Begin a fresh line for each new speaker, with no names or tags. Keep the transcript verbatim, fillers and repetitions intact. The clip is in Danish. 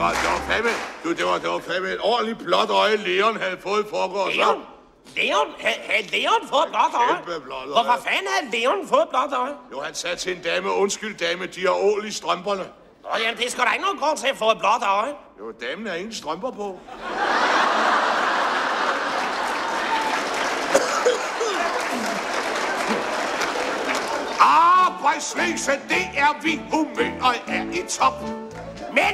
var, det var fandme, du, det var, det var fandme et ordentligt blåt øje, Leon havde fået forgårs.
Leon? Leon? Havde Leon fået blåt øje?
Kæmpe blåt øje.
Hvorfor fanden havde Leon fået blåt øje?
Jo, han sagde til en dame, undskyld dame, de har ål i strømperne.
Nå, jamen, det er sgu da ikke nogen grund til at få et blåt øje.
Jo, damen har ingen strømper på. Arbejdslæse, det er vi, humøret er i top.